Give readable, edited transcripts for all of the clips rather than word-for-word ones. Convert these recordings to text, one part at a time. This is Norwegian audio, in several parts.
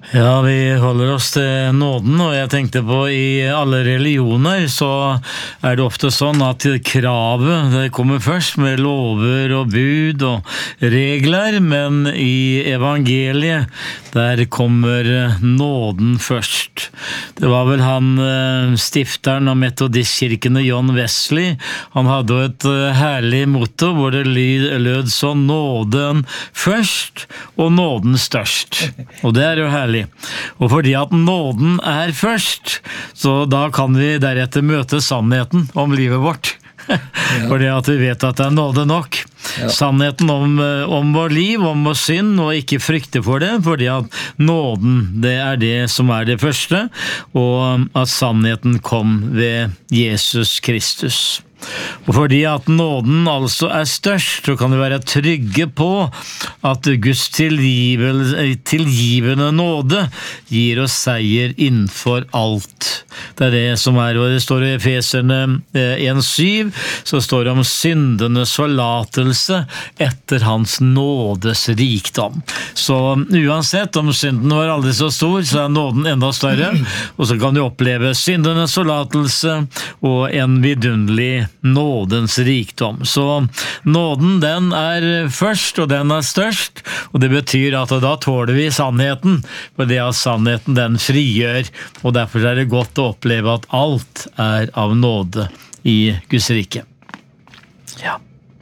Ja, vi holder oss til nåden, og jeg tenkte på i alle religioner så det ofte sånn at kravet det kommer først med lover og bud og regler, men i evangeliet der kommer nåden først. Det var vel han stifteren av metodistkirkene John Wesley, han hadde et herlig motto hvor det lød så nåden først og nåden størst, og det jo herlig. Og fordi at nåden først, så da kan vi deretter møte sannheten om livet vårt. Fordi at vi vet at det nåde nok. Sannheten om vår liv, om vår synd, og ikke frykte for det, fordi at nåden, det det som det første, og at sannheten kom ved Jesus Kristus. Og fordi at nåden altså størst, så kan vi være trygge på at Guds tilgivende nåde gir oss seier innenfor alt. Det det som og det står i Efeserne 1:7, så står det om syndenes forlatelse etter hans nådes rikdom. Så uansett om synden var aldri så stor, så nåden enda større, og så kan du oppleve syndenes forlatelse og en vidunderlig nådens rikdom. Så nåden den først, og den størst, og det betyr at da tåler vi sannheten, for det at sannheten den frigjør, og derfor det godt å oppleve at alt av nåde i Guds rike. Ja.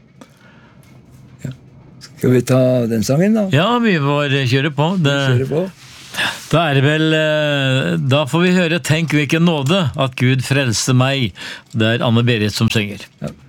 Skal vi ta den sangen da? Ja, vi får kjøre på. Da det vel, da får vi høre «Tenk hvilken nåde at Gud frelste meg». Det Anne Berit som synger. Ja.